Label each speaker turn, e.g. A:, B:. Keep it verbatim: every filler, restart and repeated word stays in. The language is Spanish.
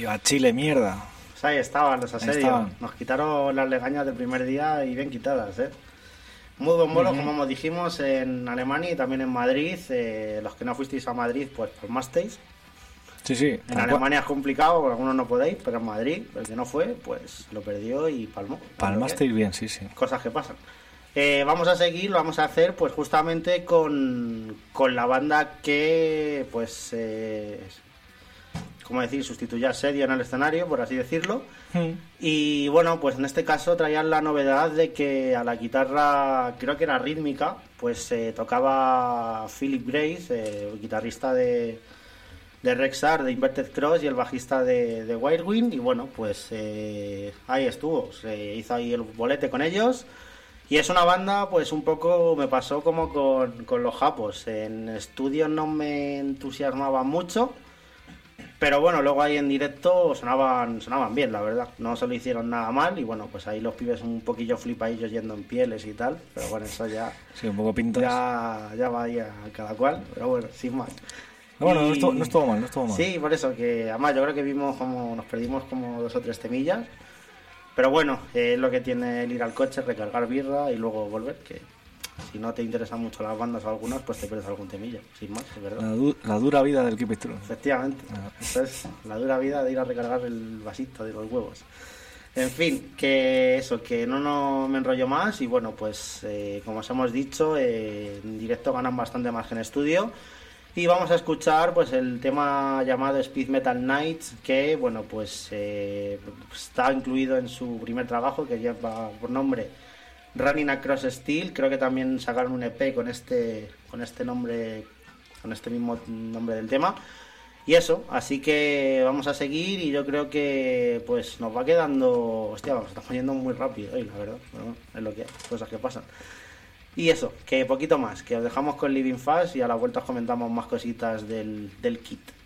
A: Iba a Chile, mierda.
B: Pues ahí estaban los asedios.
A: Estaban.
B: Nos quitaron las legañas del primer día y bien quitadas, ¿eh? Muy buen bolo,
A: Uh-huh.
B: como dijimos, en Alemania y también en Madrid. Eh, los que no fuisteis a Madrid, pues palmasteis.
A: Sí, sí.
B: En Alemania es complicado, porque algunos no podéis, pero en Madrid, el que no fue, pues lo perdió y palmó.
A: Palmasteis bien, sí, sí.
B: Cosas que pasan. Eh, vamos a seguir, lo vamos a hacer pues justamente con, con la banda que, pues, eh, como decir, sustituye a Asedio en el escenario, por así decirlo.
A: Mm.
B: Y bueno, pues en este caso traían la novedad de que a la guitarra, creo que era rítmica, pues eh, tocaba Philip Grace, eh, guitarrista de, de Rexar, de Inverted Cross, y el bajista de, de Wirewind. Y bueno, pues eh, ahí estuvo, se hizo ahí el bolete con ellos. Y es una banda, pues un poco me pasó como con, con los japos. En estudio no me entusiasmaba mucho, pero bueno, luego ahí en directo sonaban sonaban bien, la verdad. No se lo hicieron nada mal y bueno, pues ahí los pibes un poquillo flipadillos yendo en pieles y tal. Pero bueno, eso ya,
A: Sí, un poco pintas.
B: ya, ya va ahí a cada cual, pero bueno, sin más.
A: No, bueno,
B: Y-
A: no estuvo, no estuvo mal, no estuvo mal.
B: Sí, por eso que además yo creo que vimos como nos perdimos como dos o tres temillas. Pero bueno, eh, es lo que tiene el ir al coche, recargar birra y luego volver, que si no te interesan mucho las bandas o algunas, pues te pierdes algún temilla, sin más, es verdad.
A: La, du- la dura vida del Keep It True.
B: Efectivamente.
A: Ah.
B: Esa es la dura vida de ir a recargar el vasito de los huevos. En fin, que eso, que no, no me enrollo más y bueno, pues eh, como os hemos dicho, eh, en directo ganan bastante más que en estudio. Y vamos a escuchar pues el tema llamado Speed Metal Nights, que bueno, pues eh, está incluido en su primer trabajo, que lleva por nombre Running Across Steel. Creo que también sacaron un E P con este con este nombre, con este mismo nombre del tema. Y eso, así que vamos a seguir y yo creo que pues nos va quedando, hostia, nos estamos yendo muy rápido hoy, la verdad, pero bueno, es lo que hay, cosas que pasan. Y eso, que poquito más, que os dejamos con Living Fast y a la vuelta os comentamos más cositas del, del kit.